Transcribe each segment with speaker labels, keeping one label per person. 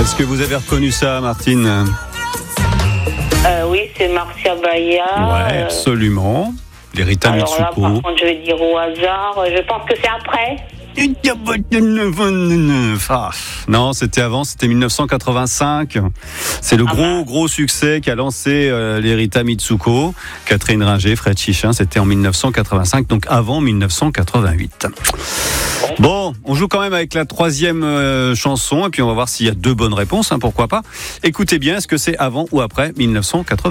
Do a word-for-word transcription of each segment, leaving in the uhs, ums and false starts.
Speaker 1: Est-ce que vous avez reconnu ça, Martine ?
Speaker 2: Euh, oui, c'est Marcia Baya.
Speaker 1: Ouais, absolument. Les Rita
Speaker 2: Alors là,
Speaker 1: Mitsuko.
Speaker 2: par contre, je vais dire au hasard. Je pense que c'est après.
Speaker 1: Ah, non, c'était avant, c'était dix-neuf cent quatre-vingt-cinq. C'est le
Speaker 2: Ah
Speaker 1: gros,
Speaker 2: bah.
Speaker 1: gros succès qu'a lancé euh, les Rita Mitsuko. Catherine Ringer, Fred Chichin, c'était en dix-neuf cent quatre-vingt-cinq, donc avant dix-neuf cent quatre-vingt-huit. Bon, on joue quand même avec la troisième euh, chanson, et puis on va voir s'il y a deux bonnes réponses, hein, pourquoi pas. Écoutez bien, est-ce que c'est avant ou après dix-neuf cent quatre-vingt-huit ?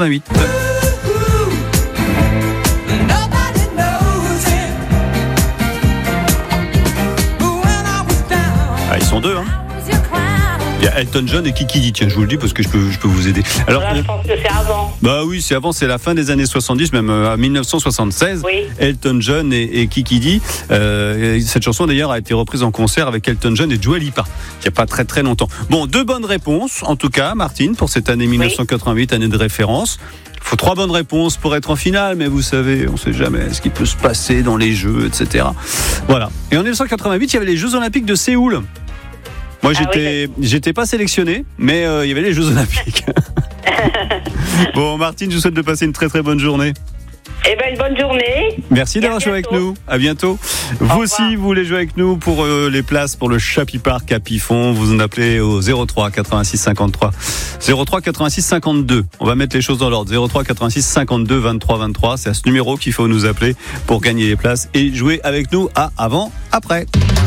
Speaker 1: Ah, ils sont deux, hein. Il y a Elton John et Kiki Dee, tiens, je vous le dis parce que je peux, je peux vous aider. Alors,
Speaker 2: Là, je pense que c'est avant.
Speaker 1: bah oui, c'est avant, c'est la fin des années soixante-dix, même euh, à dix-neuf cent soixante-seize.
Speaker 2: Oui.
Speaker 1: Elton John et, et Kiki Dee. Euh, cette chanson d'ailleurs a été reprise en concert avec Elton John et Dua Lipa, il n'y a pas très très longtemps. Bon, deux bonnes réponses, en tout cas, Martine, pour cette année dix-neuf cent quatre-vingt-huit, année de référence. Il faut trois bonnes réponses pour être en finale, mais vous savez, on ne sait jamais ce qui peut se passer dans les jeux, et cetera. Voilà. Et en dix-neuf cent quatre-vingt-huit, il y avait les Jeux Olympiques de Séoul. Moi,
Speaker 2: Ah
Speaker 1: j'étais,
Speaker 2: oui,
Speaker 1: j'étais pas sélectionné, mais euh, il y avait les Jeux Olympiques. Bon, Martine, je vous souhaite de passer une très très bonne journée.
Speaker 2: Eh bien, une bonne journée.
Speaker 1: Merci
Speaker 2: Et
Speaker 1: d'avoir
Speaker 2: à
Speaker 1: joué avec
Speaker 2: bientôt.
Speaker 1: nous. À bientôt. Vous
Speaker 2: revoir.
Speaker 1: aussi, vous voulez jouer avec nous pour euh, les places pour le Chapi Park à Pifon. Vous en appelez au zéro trois quatre-vingt-six cinquante-trois zéro trois quatre-vingt-six cinquante-deux. On va mettre les choses dans l'ordre. zéro trois quatre-vingt-six cinquante-deux vingt-trois vingt-trois. C'est à ce numéro qu'il faut nous appeler pour gagner les places et jouer avec nous à avant, après.